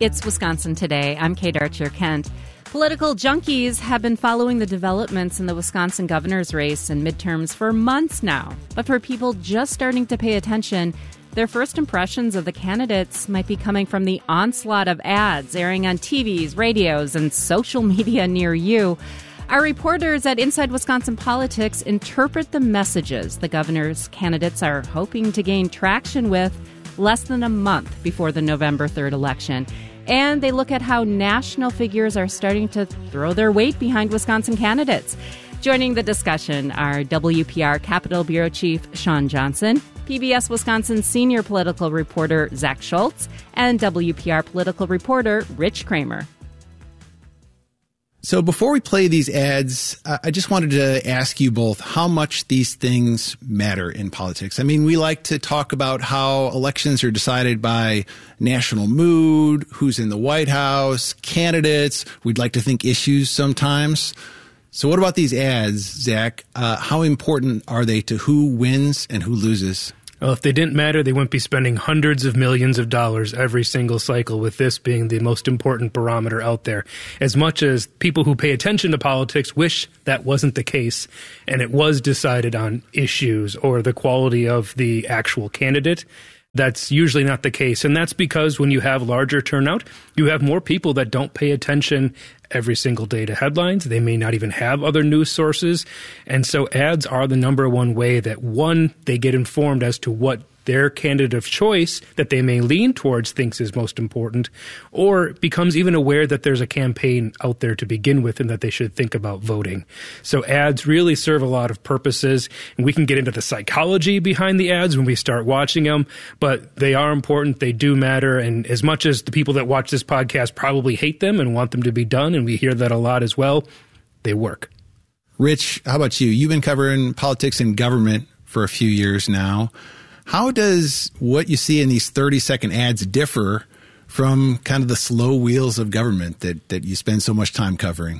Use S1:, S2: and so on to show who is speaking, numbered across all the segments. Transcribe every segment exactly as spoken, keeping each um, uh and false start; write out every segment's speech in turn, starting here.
S1: It's Wisconsin Today. I'm Kate Archer-Kent. Political junkies have been following the developments in the Wisconsin governor's race and midterms for months now. But for people just starting to pay attention, their first impressions of the candidates might be coming from the onslaught of ads airing on T Vs, radios, and social media near you. Our reporters at Inside Wisconsin Politics interpret the messages the governor's candidates are hoping to gain traction with less than a month before the November third election. And they look at how national figures are starting to throw their weight behind Wisconsin candidates. Joining the discussion are W P R Capitol Bureau Chief Shawn Johnson, P B S Wisconsin senior political reporter Zach Schultz, and W P R political reporter Rich Kramer.
S2: So before we play these ads, uh, I just wanted to ask you both how much these things matter in politics. I mean, we like to talk about how elections are decided by national mood, who's in the White House, candidates. We'd like to think issues sometimes. So what about these ads, Zach? Uh, how important are they to who wins and who loses?
S3: Well, if they didn't matter, they wouldn't be spending hundreds of millions of dollars every single cycle, with this being the most important barometer out there. As much as people who pay attention to politics wish that wasn't the case, and it was decided on issues or the quality of the actual candidate, that's usually not the case. And that's because when you have larger turnout, you have more people that don't pay attention every single day to headlines. They may not even have other news sources. And so ads are the number one way that, one, they get informed as to what their candidate of choice that they may lean towards thinks is most important, or becomes even aware that there's a campaign out there to begin with and that they should think about voting. So ads really serve a lot of purposes, and we can get into the psychology behind the ads when we start watching them, but they are important, they do matter, and as much as the people that watch this podcast probably hate them and want them to be done, and we hear that a lot as well, they work.
S2: Rich, how about you? You've been covering politics and government for a few years now. How does what you see in these thirty-second ads differ from kind of the slow wheels of government that, that you spend so much time covering?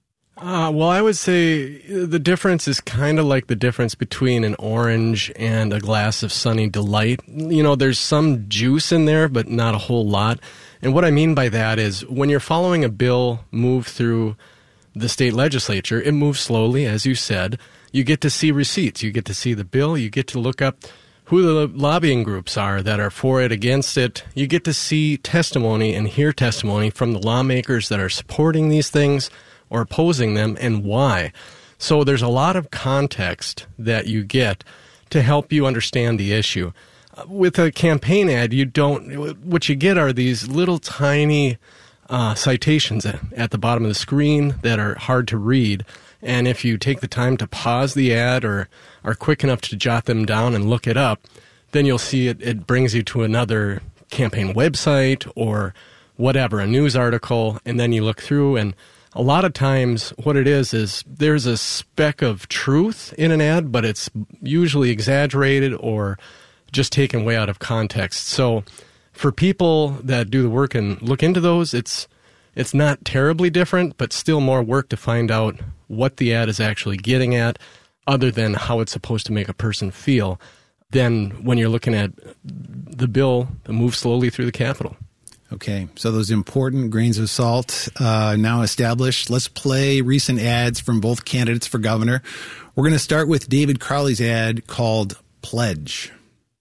S4: Uh, well, I would say the difference is kind of like the difference between an orange and a glass of Sunny Delight. You know, there's some juice in there, but not a whole lot. And what I mean by that is when you're following a bill move through the state legislature, it moves slowly, as you said. You get to see receipts. You get to see the bill. You get to look up who the lobbying groups are that are for it, against it. You get to see testimony and hear testimony from the lawmakers that are supporting these things or opposing them, and why. So there's a lot of context that you get to help you understand the issue. With a campaign ad, you don't, what you get are these little tiny uh, citations at the bottom of the screen that are hard to read. And if you take the time to pause the ad or are quick enough to jot them down and look it up, then you'll see it, it brings you to another campaign website or whatever, a news article, and then you look through, and a lot of times what it is is there's a speck of truth in an ad, but it's usually exaggerated or just taken way out of context. So for people that do the work and look into those, it's it's not terribly different, but still more work to find out what the ad is actually getting at, other than how it's supposed to make a person feel, than when you're looking at the bill that moves slowly through the Capitol.
S2: Okay, so those important grains of salt uh, now established. Let's play recent ads from both candidates for governor. We're going to start with David Crowley's ad called Pledge.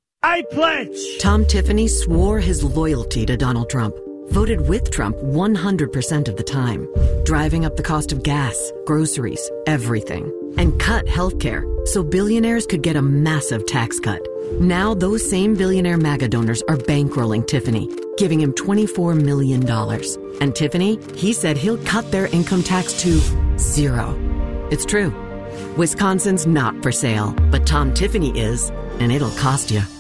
S5: I pledge!
S6: Tom Tiffany swore his loyalty to Donald Trump, voted with Trump one hundred percent of the time, driving up the cost of gas, groceries, everything, and cut healthcare so billionaires could get a massive tax cut. Now those same billionaire MAGA donors are bankrolling Tiffany, giving him twenty-four million dollars. And Tiffany, he said he'll cut their income tax to zero. It's true. Wisconsin's not for sale, but Tom Tiffany is, and it'll cost you.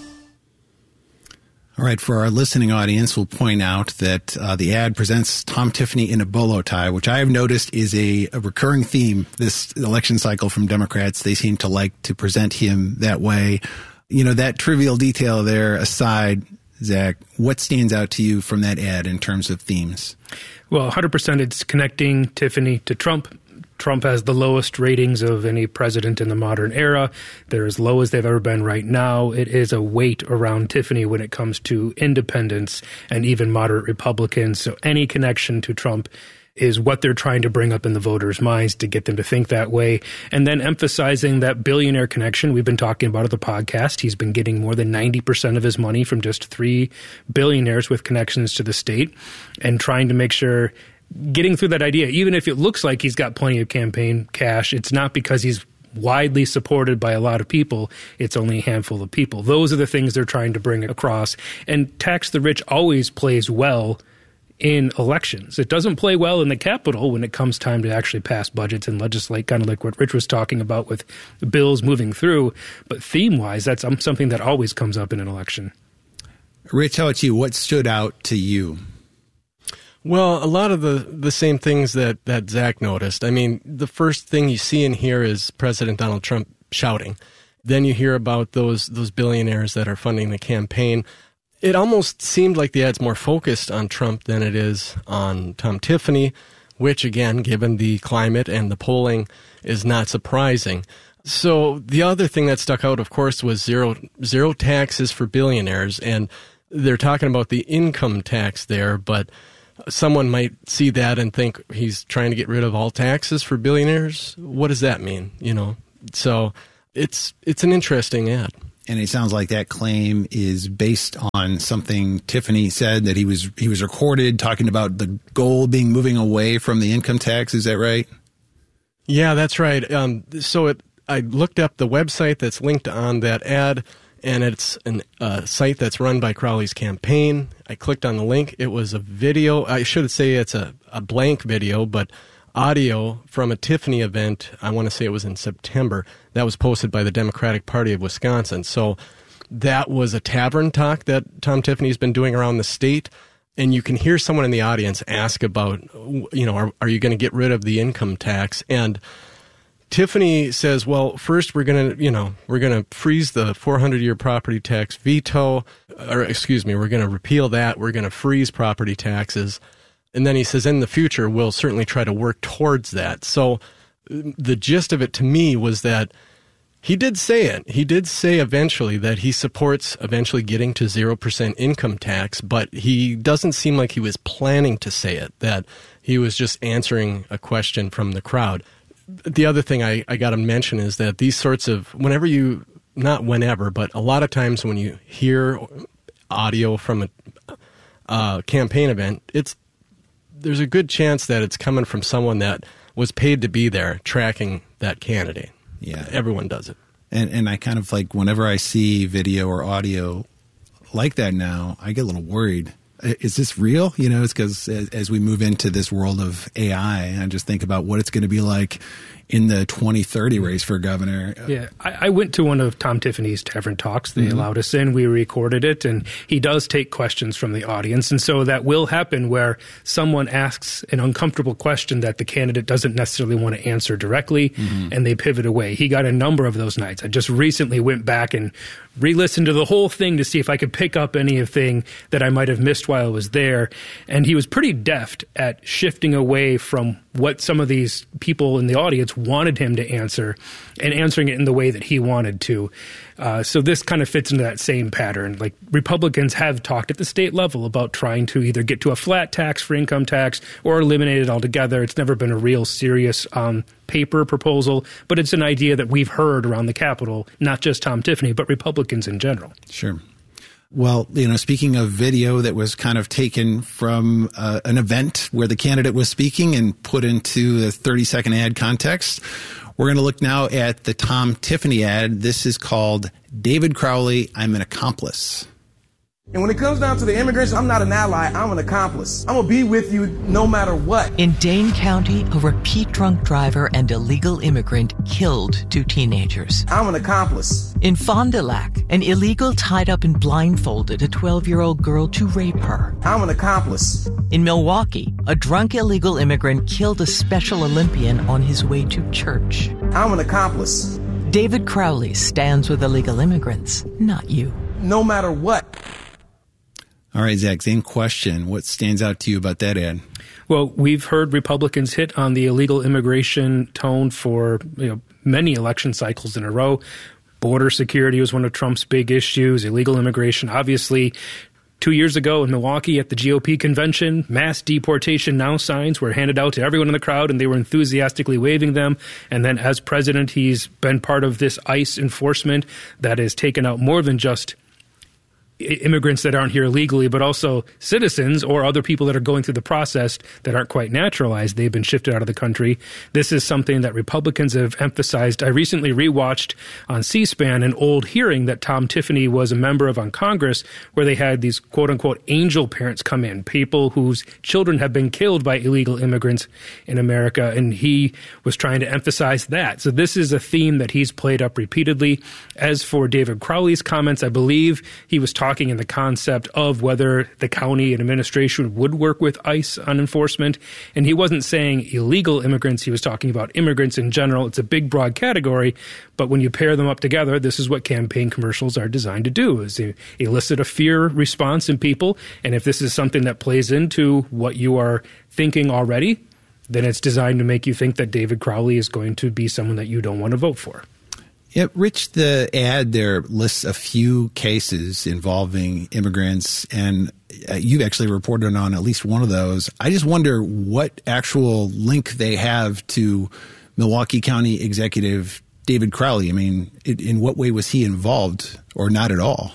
S2: All right, for our listening audience, we'll point out that uh, the ad presents Tom Tiffany in a bolo tie, which I have noticed is a, a recurring theme this election cycle from Democrats. They seem to like to present him that way. You know, that trivial detail there aside, Zach, what stands out to you from that ad in terms of themes?
S3: Well, one hundred percent it's connecting Tiffany to Trump. Trump has the lowest ratings of any president in the modern era. They're as low as they've ever been right now. It is a weight around Tiffany when it comes to independents and even moderate Republicans. So any connection to Trump is what they're trying to bring up in the voters' minds to get them to think that way. And then emphasizing that billionaire connection we've been talking about at the podcast. He's been getting more than ninety percent of his money from just three billionaires with connections to the state, and trying to make sure getting through that idea, even if it looks like he's got plenty of campaign cash, it's not because he's widely supported by a lot of people. It's only a handful of people. Those are the things they're trying to bring across. And tax the rich always plays well in elections. It doesn't play well in the Capitol when it comes time to actually pass budgets and legislate, kind of like what Rich was talking about with bills moving through. But theme-wise, that's something that always comes up in an election.
S2: Rich, how about you? What stood out to you?
S4: Well, a lot of the, the same things that, that Zach noticed. I mean, the first thing you see and hear is President Donald Trump shouting. Then you hear about those those billionaires that are funding the campaign. It almost seemed like the ad's more focused on Trump than it is on Tom Tiffany, which, again, given the climate and the polling, is not surprising. So the other thing that stuck out, of course, was zero zero taxes for billionaires. And they're talking about the income tax there, but someone might see that and think he's trying to get rid of all taxes for billionaires. What does that mean? You know, so it's it's an interesting ad.
S2: And it sounds like that claim is based on something Tiffany said, that he was he was recorded talking about the goal being moving away from the income tax. Is that right?
S4: Yeah, that's right. Um, so it, I looked up the website that's linked on that ad, and it's a uh, site that's run by Crowley's campaign. I clicked on the link. It was a video. I should say it's a, a blank video, but audio from a Tiffany event. I want to say it was in September. That was posted by the Democratic Party of Wisconsin. So that was a tavern talk that Tom Tiffany's been doing around the state. And you can hear someone in the audience ask about, you know, are, are you going to get rid of the income tax? And Tiffany says, well, first we're going to, you know, we're going to freeze the four hundred year property tax veto, or excuse me, we're going to repeal that. We're going to freeze property taxes. And then he says, in the future, we'll certainly try to work towards that. So the gist of it to me was that he did say it. He did say eventually that he supports eventually getting to zero percent income tax, but he doesn't seem like he was planning to say it, that he was just answering a question from the crowd. The other thing I, I got to mention is that these sorts of, whenever you, not whenever, but a lot of times when you hear audio from a uh, campaign event, it's there's a good chance that it's coming from someone that was paid to be there tracking that candidate.
S2: Yeah.
S4: Everyone does it.
S2: And and I kind of like, whenever I see video or audio like that now, I get a little worried. Is this real? You know, it's because as, as we move into this world of A I, I just think about what it's going to be like in the twenty thirty race for governor.
S3: Yeah, I, I went to one of Tom Tiffany's tavern talks. They
S2: Mm-hmm.
S3: allowed us in. We recorded it, and he does take questions from the audience. And so that will happen where someone asks an uncomfortable question that the candidate doesn't necessarily want to answer directly, mm-hmm. and they pivot away. He got a number of those nights. I just recently went back and re-listened to the whole thing to see if I could pick up anything that I might have missed while I was there. And he was pretty deft at shifting away from what some of these people in the audience wanted him to answer and answering it in the way that he wanted to. Uh, so this kind of fits into that same pattern. Like, Republicans have talked at the state level about trying to either get to a flat tax for income tax or eliminate it altogether. It's never been a real serious um, paper proposal, but it's an idea that we've heard around the Capitol, not just Tom Tiffany, but Republicans in general.
S2: Sure. Well, you know, speaking of video that was kind of taken from uh, an event where the candidate was speaking and put into a thirty second ad context, we're going to look now at the Tom Tiffany ad. This is called David Crowley, I'm an Accomplice.
S7: And when it comes down to the immigrants, I'm not an ally, I'm an accomplice. I'm going to be with you no matter what.
S8: In Dane County, a repeat drunk driver and illegal immigrant killed two teenagers.
S7: I'm an accomplice.
S8: In Fond du Lac, an illegal tied up and blindfolded a twelve-year-old girl to rape her.
S7: I'm an accomplice.
S8: In Milwaukee, a drunk illegal immigrant killed a Special Olympian on his way to church.
S7: I'm an accomplice.
S8: David Crowley stands with illegal immigrants, not you.
S7: No matter what.
S2: All right, Zach, same question. What stands out to you about that ad?
S3: Well, we've heard Republicans hit on the illegal immigration tone for you know many election cycles in a row. Border security was one of Trump's big issues, illegal immigration. Obviously, two years ago in Milwaukee at the G O P convention, mass deportation now signs were handed out to everyone in the crowd, and they were enthusiastically waving them. And then as president, he's been part of this ICE enforcement that has taken out more than just immigrants that aren't here illegally, but also citizens or other people that are going through the process that aren't quite naturalized. They've been shifted out of the country. This is something that Republicans have emphasized. I recently rewatched on C-SPAN an old hearing that Tom Tiffany was a member of on Congress, where they had these quote-unquote angel parents come in, people whose children have been killed by illegal immigrants in America, and he was trying to emphasize that. So this is a theme that he's played up repeatedly. As for David Crowley's comments, I believe he was talking in the concept of whether the county and administration would work with ICE on enforcement. And he wasn't saying illegal immigrants. He was talking about immigrants in general. It's a big, broad category. But when you pair them up together, this is what campaign commercials are designed to do, is to elicit a fear response in people. And if this is something that plays into what you are thinking already, then it's designed to make you think that David Crowley is going to be someone that you don't want to vote for.
S2: Yeah, Rich, the ad there lists a few cases involving immigrants, and uh, you've actually reported on at least one of those. I just wonder what actual link they have to Milwaukee County Executive David Crowley. I mean, it, in what way was he involved, or not at all?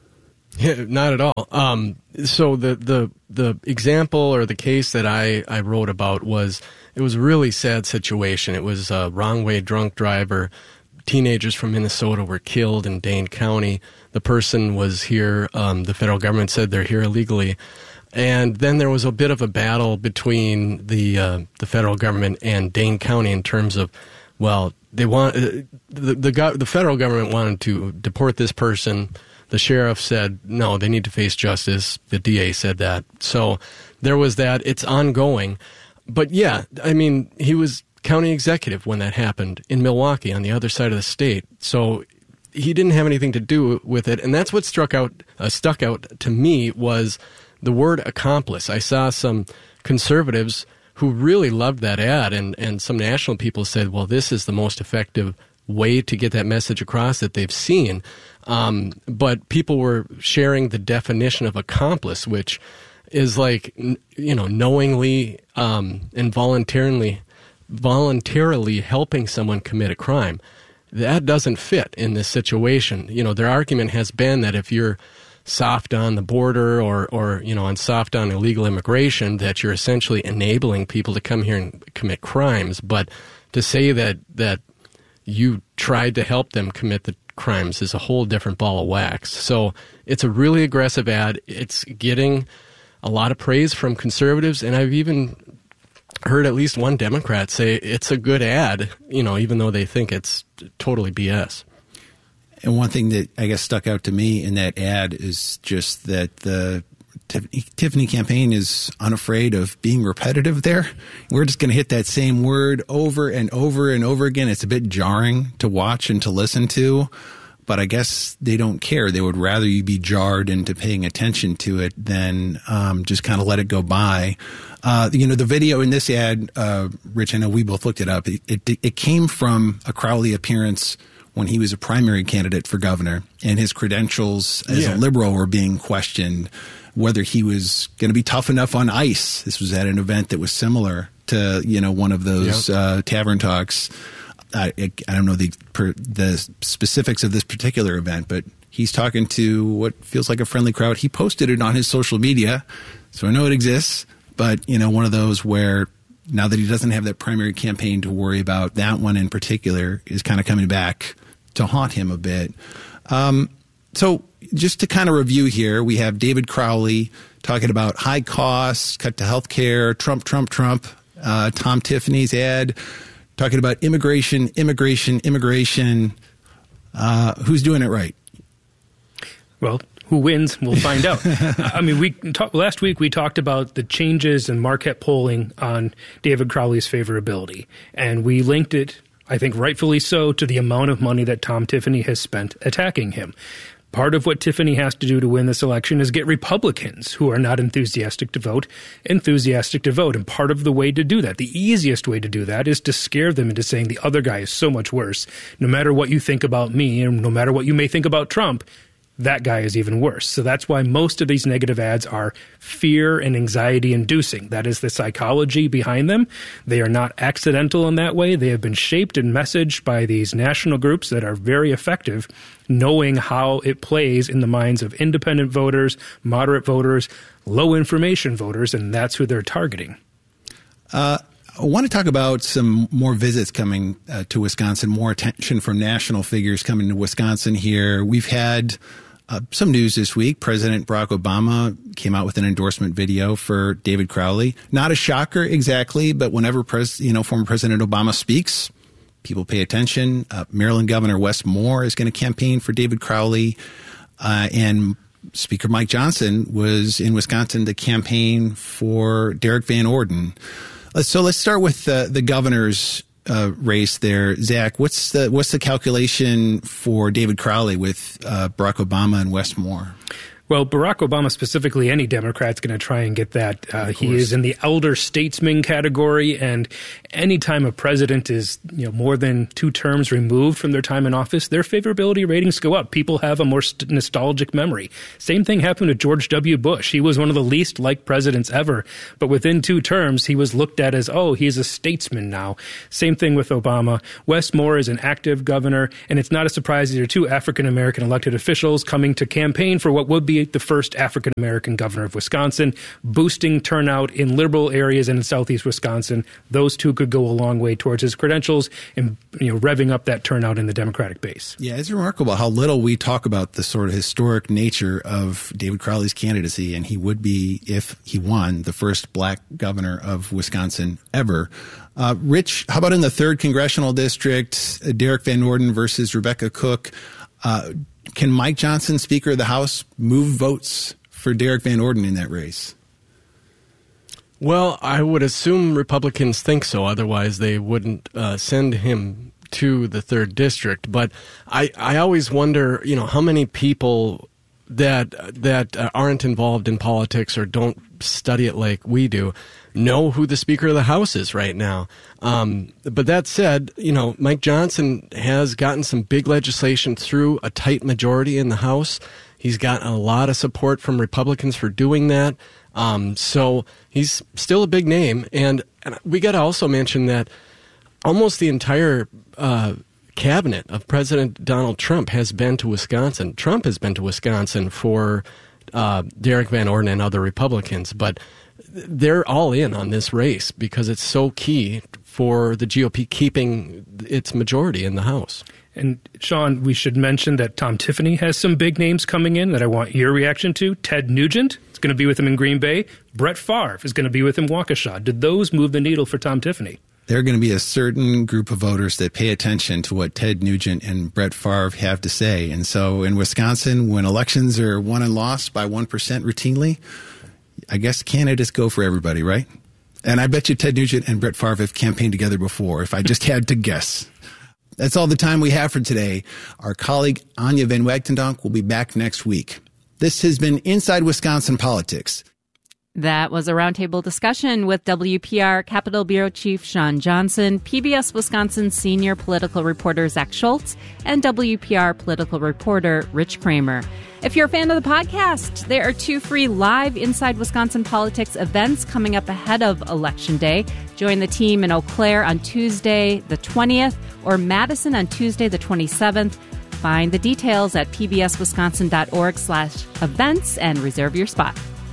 S4: Yeah, not at all. Um, so the, the the example or the case that I, I wrote about was, it was a really sad situation. It was a wrong-way drunk driver. Teenagers from Minnesota were killed in Dane County. The person was here. Um, the federal government said they're here illegally. And then there was a bit of a battle between the uh, the federal government and Dane County in terms of, well, they want uh, the, the the federal government wanted to deport this person. The sheriff said, no, they need to face justice. The D A said that. So there was that. It's ongoing. But yeah, I mean, he was county executive when that happened in Milwaukee on the other side of the state. So he didn't have anything to do with it. And that's what struck out, uh, stuck out to me was the word accomplice. I saw some conservatives who really loved that ad, and, and some national people said, well, this is the most effective way to get that message across that they've seen. Um, but people were sharing the definition of accomplice, which is like, you know, knowingly um, and voluntarily voluntarily helping someone commit a crime. That doesn't fit in this situation. You know, their argument has been that if you're soft on the border or, or you know, on soft on illegal immigration, that you're essentially enabling people to come here and commit crimes. But to say that that you tried to help them commit the crimes is a whole different ball of wax. So it's a really aggressive ad. It's getting a lot of praise from conservatives, and I've even heard at least one Democrat say it's a good ad, you know, even though they think it's totally B S.
S2: And one thing that I guess stuck out to me in that ad is just that the Tiffany, Tiffany campaign is unafraid of being repetitive there. We're just going to hit that same word over and over and over again. It's a bit jarring to watch and to listen to, but I guess they don't care. They would rather you be jarred into paying attention to it than um, just kind of let it go by. Uh, you know, the video in this ad, uh, Rich, I know we both looked it up. It, it, it came from a Crowley appearance when he was a primary candidate for governor, and his credentials as
S4: yeah.
S2: a liberal were being questioned, whether he was going to be tough enough on ICE. This was at an event that was similar to, you know, one of those yep. uh, tavern talks. I, I don't know the per, the specifics of this particular event, but he's talking to what feels like a friendly crowd. He posted it on his social media, so I know it exists. But, you know, one of those where now that he doesn't have that primary campaign to worry about, that one in particular is kind of coming back to haunt him a bit. Um, so just to kind of review here, we have David Crowley talking about high costs, cut to health care, Trump, Trump, Trump, uh, Tom Tiffany's ad, talking about immigration, immigration, immigration. Uh, who's doing it right?
S3: Well, who wins, we'll find out. I mean, we talk, last week we talked about the changes in Marquette polling on David Crowley's favorability, and we linked it, I think rightfully so, to the amount of money that Tom Tiffany has spent attacking him. Part of what Tiffany has to do to win this election is get Republicans who are not enthusiastic to vote, enthusiastic to vote. And part of the way to do that, the easiest way to do that, is to scare them into saying the other guy is so much worse. No matter what you think about me, and no matter what you may think about Trump, that guy is even worse. So that's why most of these negative ads are fear and anxiety inducing. That is the psychology behind them. They are not accidental in that way. They have been shaped and messaged by these national groups that are very effective, knowing how it plays in the minds of independent voters, moderate voters, low information voters, and that's who they're targeting.
S2: Uh, I want to talk about some more visits coming uh, to Wisconsin, more attention from national figures coming to Wisconsin here. We've had Uh, some news this week. President Barack Obama came out with an endorsement video for David Crowley. Not a shocker exactly, but whenever pres- you know, former President Obama speaks, people pay attention. Uh, Maryland Governor Wes Moore is going to campaign for David Crowley. Uh, and Speaker Mike Johnson was in Wisconsin to campaign for Derek Van Orden. Uh, so let's start with uh, the governor's Uh, race there. Zach, what's the what's the calculation for David Crowley with uh, Barack Obama and Wes Moore?
S3: Well, Barack Obama specifically, any Democrat's going to try and get that. Uh, he is in the elder statesman category, and any time a president is, you know, more than two terms removed from their time in office, their favorability ratings go up. People have a more st- nostalgic memory. Same thing happened to George W. Bush. He was one of the least liked presidents ever, but within two terms, he was looked at as, oh, he's a statesman now. Same thing with Obama. Wes Moore is an active governor, and it's not a surprise these are two African-American elected officials coming to campaign for what would be the first African-American governor of Wisconsin, boosting turnout in liberal areas and in southeast Wisconsin. Those two could go a long way towards his credentials and, you know, revving up that turnout in the Democratic base.
S2: Yeah, it's remarkable how little we talk about the sort of historic nature of David Crowley's candidacy, and he would be, if he won, the first black governor of Wisconsin ever. Uh, Rich, how about in the third congressional district, uh, Derek Van Orden versus Rebecca Cook? Uh, Can Mike Johnson, Speaker of the House, move votes for Derek Van Orden in that race?
S4: Well, I would assume Republicans think so. Otherwise, they wouldn't uh, send him to the third district. But I, I always wonder, you know, how many people that that uh, aren't involved in politics or don't study it like we do know who the Speaker of the House is right now. Um, but that said, you know, Mike Johnson has gotten some big legislation through a tight majority in the House. He's gotten a lot of support from Republicans for doing that. Um, so he's still a big name. And, and we got to also mention that almost the entire uh, cabinet of President Donald Trump has been to Wisconsin. Trump has been to Wisconsin for uh, Derek Van Orden and other Republicans. But they're all in on this race because it's so key for the G O P keeping its majority in the House.
S3: And, Sean, we should mention that Tom Tiffany has some big names coming in that I want your reaction to. Ted Nugent is going to be with him in Green Bay. Brett Favre is going to be with him in Waukesha. Did those move the needle for Tom Tiffany?
S2: There are going to be a certain group of voters that pay attention to what Ted Nugent and Brett Favre have to say. And so in Wisconsin, when elections are won and lost by one percent routinely, I guess candidates go for everybody, right? And I bet you Ted Nugent and Brett Favre have campaigned together before, if I just had to guess. That's all the time we have for today. Our colleague Anya Van Wagtendonk will be back next week. This has been Inside Wisconsin Politics.
S1: That was a roundtable discussion with W P R Capitol Bureau Chief Sean Johnson, P B S Wisconsin senior political reporter Zach Schultz, and W P R political reporter Rich Kramer. If you're a fan of the podcast, there are two free live Inside Wisconsin Politics events coming up ahead of Election Day. Join the team in Eau Claire on Tuesday the twentieth or Madison on Tuesday the twenty-seventh. Find the details at pbswisconsin.org slash events and reserve your spot.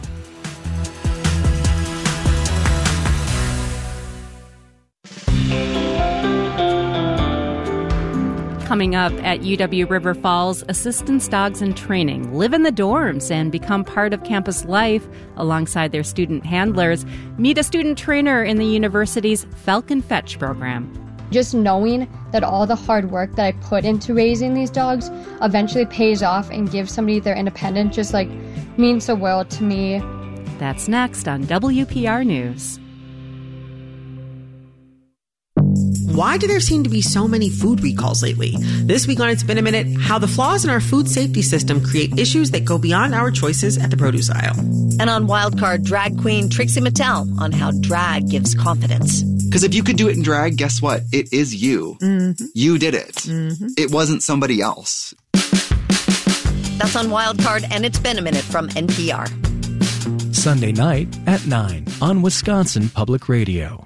S1: Coming up at U W River Falls, assistance dogs in training live in the dorms and become part of campus life alongside their student handlers. Meet a student trainer in the university's Falcon Fetch program.
S9: Just knowing that all the hard work that I put into raising these dogs eventually pays off and gives somebody their independence just like means the world to me.
S1: That's next on W P R News.
S10: Why do there seem to be so many food recalls lately? This week on It's Been a Minute, how the flaws in our food safety system create issues that go beyond our choices at the produce aisle.
S11: And on Wildcard, drag queen Trixie Mattel on how drag gives confidence.
S12: Because if you could do it in drag, guess what? It is you. Mm-hmm. You did it. Mm-hmm. It wasn't somebody else.
S11: That's on Wildcard, and It's Been a Minute from N P R.
S13: Sunday night at nine on Wisconsin Public Radio.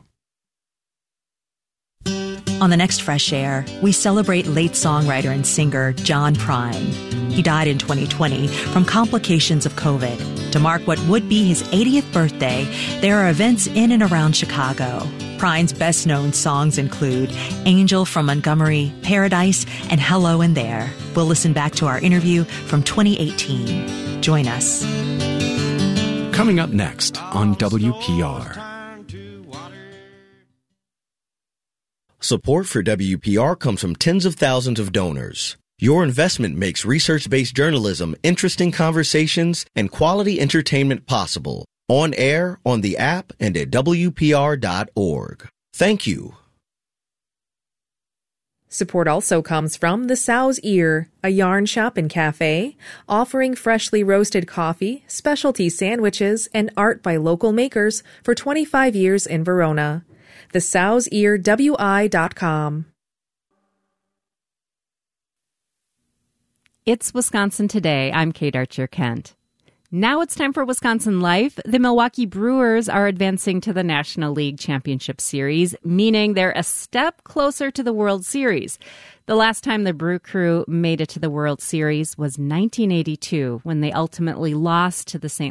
S14: On the next Fresh Air, we celebrate late songwriter and singer John Prine. He died in twenty twenty from complications of COVID. To mark what would be his eightieth birthday, there are events in and around Chicago. Prine's best-known songs include Angel from Montgomery, Paradise, and Hello in There. We'll listen back to our interview from twenty eighteen. Join us.
S13: Coming up next on W P R.
S15: Support for W P R comes from tens of thousands of donors. Your investment makes research-based journalism, interesting conversations, and quality entertainment possible. On air, on the app, and at W P R dot org. Thank you.
S16: Support also comes from The Sow's Ear, a yarn shop and cafe, offering freshly roasted coffee, specialty sandwiches, and art by local makers for twenty-five years in Verona. The Sow's Ear W I dot com.
S1: It's Wisconsin Today. I'm Kate Archer Kent. Now it's time for Wisconsin Life. The Milwaukee Brewers are advancing to the National League Championship Series, meaning they're a step closer to the World Series. The last time the Brew Crew made it to the World Series was nineteen eighty-two, when they ultimately lost to the Saint